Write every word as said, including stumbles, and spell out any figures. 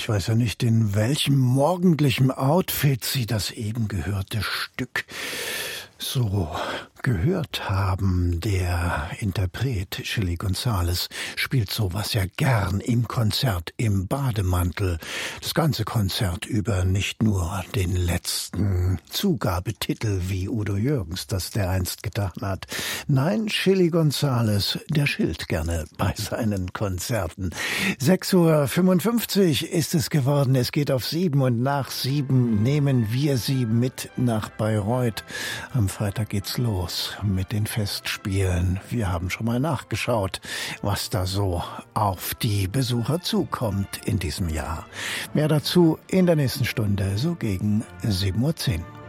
Ich weiß ja nicht, in welchem morgendlichen Outfit Sie das eben gehörte Stück so gehört haben. Der Interpret Chilly Gonzales spielt sowas ja gern im Konzert im Bademantel. Das ganze Konzert über, nicht nur den letzten Zugabetitel, wie Udo Jürgens das dereinst getan hat. Nein, Chilly Gonzales, der schilt gerne bei seinen Konzerten. sechs Uhr fünfundfünfzig ist es geworden. Es geht auf sieben und nach sieben nehmen wir Sie mit nach Bayreuth. Am Freitag geht's los mit den Festspielen. Wir haben schon mal nachgeschaut, was da so auf die Besucher zukommt in diesem Jahr. Mehr dazu in der nächsten Stunde, so gegen sieben Uhr zehn.